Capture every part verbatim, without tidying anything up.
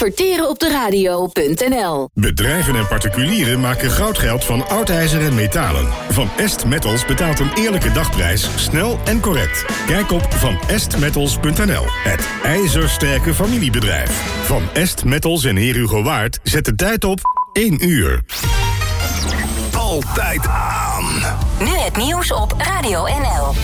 adverteren op de radio punt n l. Bedrijven en particulieren maken goudgeld van oud ijzer en metalen. Van Est Metals betaalt een eerlijke dagprijs, snel en correct. Kijk op van est metals punt n l. Het ijzersterke familiebedrijf. Van Est Metals en Heer Hugo Waard zet de tijd op één uur. Altijd aan. Nu het nieuws op Radio N L.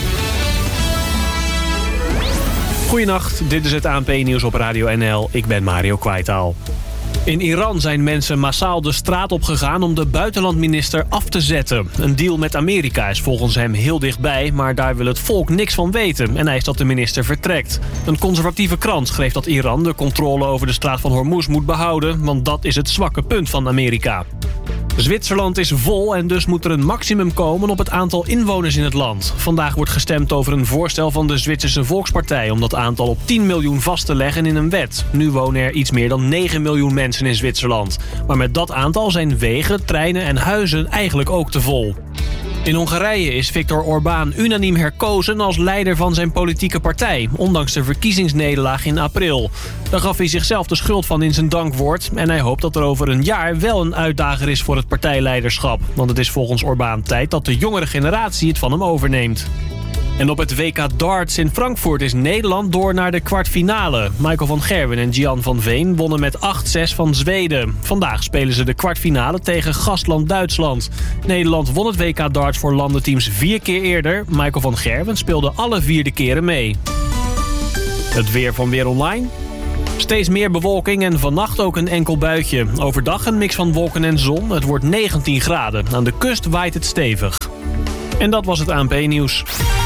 Goedenacht, dit is het A N P-nieuws op Radio N L. Ik ben Mario Kwaitaal. In Iran zijn mensen massaal de straat op gegaan om de buitenlandminister af te zetten. Een deal met Amerika is volgens hem heel dichtbij, maar daar wil het volk niks van weten en eist dat de minister vertrekt. Een conservatieve krant schreef dat Iran de controle over de straat van Hormuz moet behouden, want dat is het zwakke punt van Amerika. Zwitserland is vol en dus moet er een maximum komen op het aantal inwoners in het land. Vandaag wordt gestemd over een voorstel van de Zwitserse Volkspartij om dat aantal op tien miljoen vast te leggen in een wet. Nu wonen er iets meer dan negen miljoen mensen in Zwitserland. Maar met dat aantal zijn wegen, treinen en huizen eigenlijk ook te vol. In Hongarije is Viktor Orbán unaniem herkozen als leider van zijn politieke partij, ondanks de verkiezingsnederlaag in april. Daar gaf hij zichzelf de schuld van in zijn dankwoord en hij hoopt dat er over een jaar wel een uitdager is voor het partijleiderschap. Want het is volgens Orbán tijd dat de jongere generatie het van hem overneemt. En op het W K darts in Frankfurt is Nederland door naar de kwartfinale. Michael van Gerwen en Gian van Veen wonnen met acht zes van Zweden. Vandaag spelen ze de kwartfinale tegen gastland Duitsland. Nederland won het W K darts voor landenteams vier keer eerder. Michael van Gerwen speelde alle vier de keren mee. Het weer van Weer Online. Steeds meer bewolking en vannacht ook een enkel buitje. Overdag een mix van wolken en zon. Het wordt negentien graden. Aan de kust waait het stevig. En dat was het A N P-nieuws.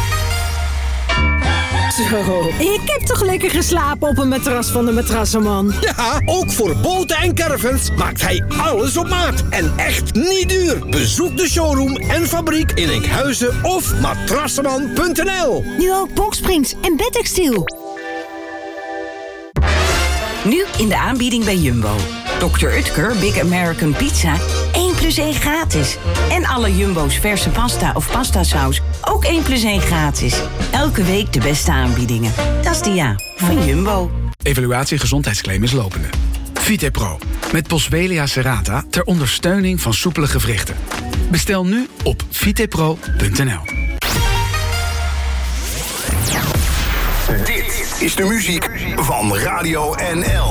Zo, ik heb toch lekker geslapen op een matras van de Matrassenman. Ja, ook voor boten en caravans maakt hij alles op maat. En echt niet duur. Bezoek de showroom en fabriek in Enkhuizen of matrassenman punt n l. Nu ook boxsprings en bedtextiel. Nu in de aanbieding bij Jumbo. dokter Utker Big American Pizza, één plus één gratis. En alle Jumbo's verse pasta of pastasaus, ook één plus één gratis. Elke week de beste aanbiedingen. Dat is de ja van Jumbo. Evaluatie gezondheidsclaim is lopende. Vitepro, met Boswellia serrata ter ondersteuning van soepele gewrichten. Bestel nu op vitepro punt n l. Dit is de muziek van Radio N L.